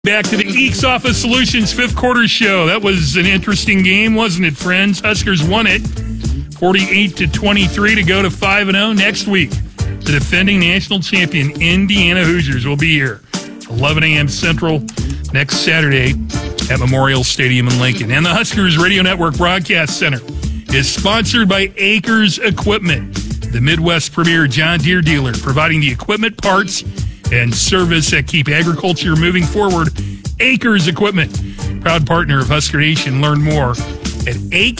Back to the Eeks Office Solutions fifth quarter show. That was an interesting game, wasn't it, friends? Huskers won it 48-23 to go to 5-0 next week. The defending national champion Indiana Hoosiers will be here 11 a.m. Central next Saturday at Memorial Stadium in Lincoln. And the Huskers Radio Network Broadcast Center is sponsored by Acres Equipment, the Midwest premier John Deere dealer, providing the equipment, parts, and service that keep agriculture moving forward. Acres Equipment, proud partner of Husker Nation. Learn more at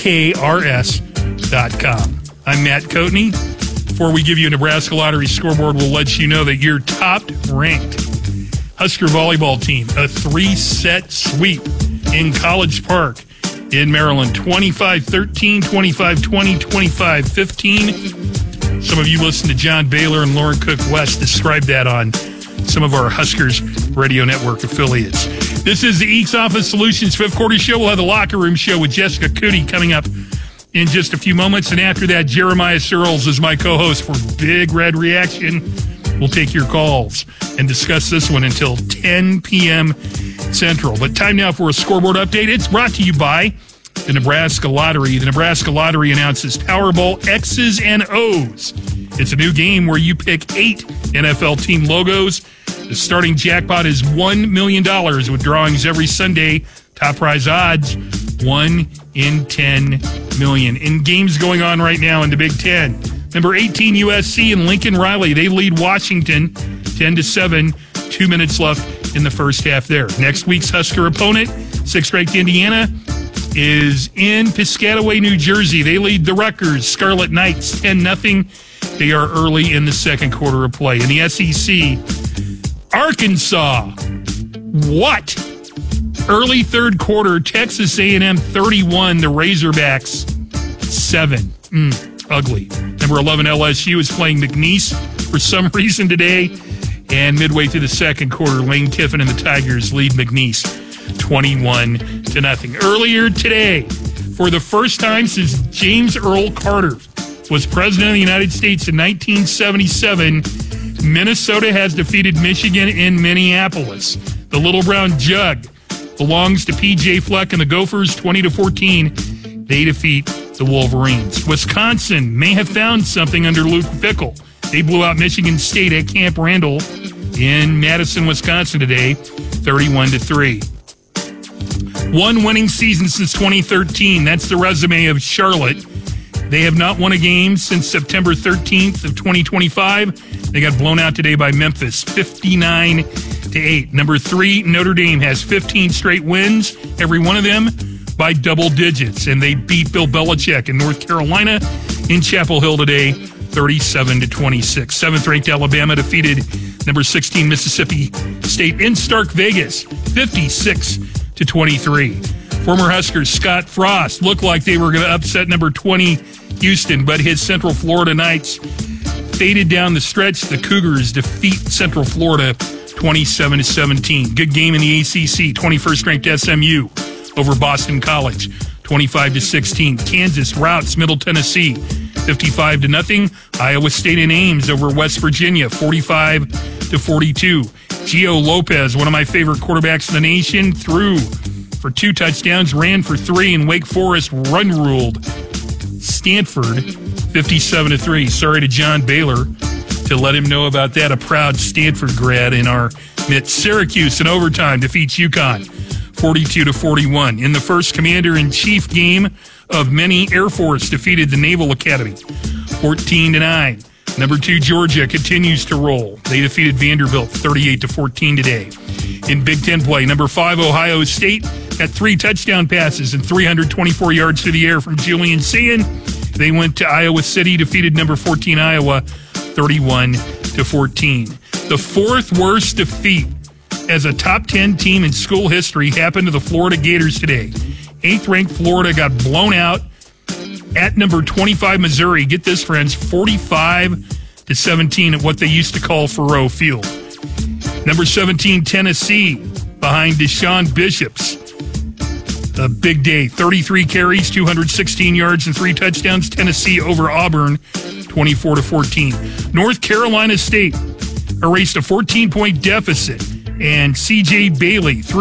akrs.com. I'm Matt Coatney. Before we give you a Nebraska Lottery scoreboard, we'll let you know that your top-ranked Husker volleyball team, a 3-set sweep in College Park in Maryland, 25-13, 25-20, 25-15. Some of you listen to John Baylor and Lauren Cook West describe that on some of our Huskers Radio Network affiliates. This is the Eeks Office Solutions fifth quarter show. We'll have the Locker Room Show with Jessica Cootie coming up in just a few moments. And after that, Jeremiah Searles is my co-host for Big Red Reaction. We'll take your calls and discuss this one until 10 p.m. Central. But time now for a scoreboard update. It's brought to you by the Nebraska Lottery. The Nebraska Lottery announces Powerball X's and O's. It's a new game where you pick 8 NFL team logos. The starting jackpot is $1 million with drawings every Sunday. Top prize odds, 1 in 10 million. In games going on right now in the Big Ten, number 18 USC and Lincoln Riley, they lead Washington 10-7. 2 minutes left in the first half there. Next week's Husker opponent, 6th-ranked Indiana, is in Piscataway, New Jersey. They lead the Rutgers Scarlet Knights 10-0. They are early in the second quarter of play. In the SEC, Arkansas, what? Early third quarter, Texas A&M 31, the Razorbacks 7. Ugly. Number 11 LSU is playing McNeese for some reason today. And midway through the second quarter, Lane Kiffin and the Tigers lead McNeese 21-0. Earlier today, for the first time since James Earl Carter was president of the United States in 1977, Minnesota has defeated Michigan in Minneapolis. The Little Brown Jug belongs to P.J. Fleck and the Gophers, 20-14. They defeat the Wolverines. Wisconsin may have found something under Luke Fickell. They blew out Michigan State at Camp Randall in Madison, Wisconsin today, 31-3. One winning season since 2013. That's the resume of Charlotte. They have not won a game since September 13th of 2025. They got blown out today by Memphis, 59-8. Number 3, Notre Dame has 15 straight wins, every one of them by double digits. And they beat Bill Belichick in North Carolina in Chapel Hill today, 37-26. 7th-ranked Alabama defeated number 16 Mississippi State in Stark Vegas, 56-23. Former Huskers Scott Frost looked like they were going to upset number 20 Houston, but his Central Florida Knights faded down the stretch. The Cougars defeat Central Florida 27-17. Good game in the ACC. 21st-ranked SMU over Boston College, 25-16. Kansas routs Middle Tennessee, 55-0. Iowa State and Ames over West Virginia, 45-42. Gio Lopez, one of my favorite quarterbacks in the nation, threw for 2 touchdowns, ran for 3, and Wake Forest run-ruled Stanford 57-3. Sorry to John Baylor to let him know about that. A proud Stanford grad in our midst. Syracuse in overtime defeats UConn 42-41. In the first Commander-in-Chief game of many, Air Force defeated the Naval Academy 14-9. Number 2, Georgia continues to roll. They defeated Vanderbilt 38-14 today. In Big Ten play, number 5, Ohio State got 3 touchdown passes and 324 yards through the air from Julian Sayin. They went to Iowa City, defeated number 14 Iowa 31-14. The 4th worst defeat as a top 10 team in school history happened to the Florida Gators today. 8th-ranked Florida got blown out at number 25 Missouri. Get this, friends, 45-17 at what they used to call Faurot Field. Number 17 Tennessee behind Deshaun Bishops. A big day. 33 carries, 216 yards, and 3 touchdowns. Tennessee over Auburn, 24-14. North Carolina State erased a 14-point deficit and CJ Bailey.